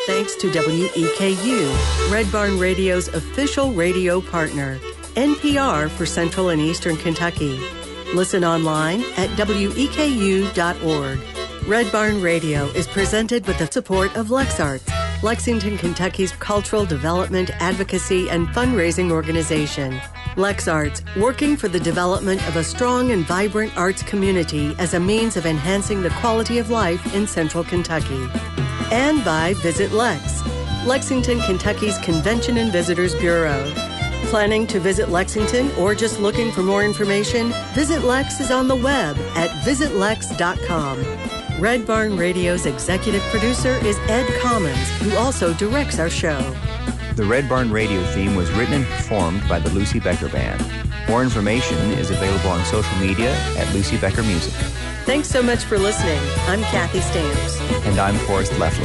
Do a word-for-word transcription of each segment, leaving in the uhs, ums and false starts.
thanks to W E K U, Red Barn Radio's official radio partner, N P R for Central and Eastern Kentucky. Listen online at W E K U dot org. Red Barn Radio is presented with the support of LexArts, Lexington, Kentucky's cultural development, advocacy, and fundraising organization. LexArts, working for the development of a strong and vibrant arts community as a means of enhancing the quality of life in Central Kentucky. And by Visit Lex, Lexington, Kentucky's Convention and Visitors Bureau. Planning to visit Lexington or just looking for more information? Visit Lex is on the web at visit lex dot com. Red Barn Radio's executive producer is Ed Commons, who also directs our show. The Red Barn Radio theme was written and performed by the Lucy Becker Band. More information is available on social media at Lucy Becker Music. Thanks so much for listening. I'm Kathy Stamps. And I'm Forrest Leffler.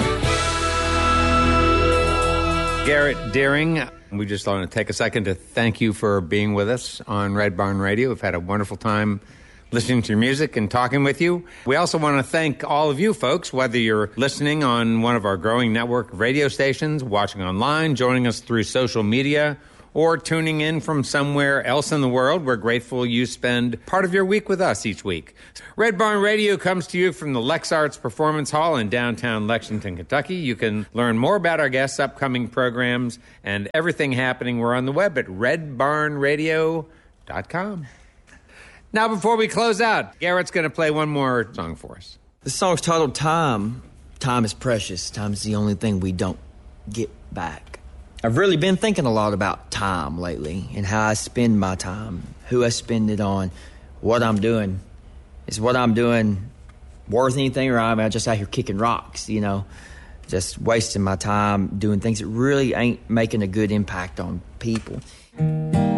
Garrett Deering, we just want to take a second to thank you for being with us on Red Barn Radio. We've had a wonderful time listening to your music and talking with you. We also want to thank all of you folks, whether you're listening on one of our growing network of radio stations, watching online, joining us through social media, or tuning in from somewhere else in the world. We're grateful you spend part of your week with us each week. Red Barn Radio comes to you from the LexArts Performance Hall in downtown Lexington, Kentucky. You can learn more about our guests' upcoming programs and everything happening. We're on the web at red barn radio dot com. Now, before we close out, Garrett's going to play one more song for us. The song's titled Time. Time is precious. Time is the only thing we don't get back. I've really been thinking a lot about time lately and how I spend my time, who I spend it on, what I'm doing. Is what I'm doing worth anything, or am I just out here kicking rocks, you know, just wasting my time doing things that really ain't making a good impact on people?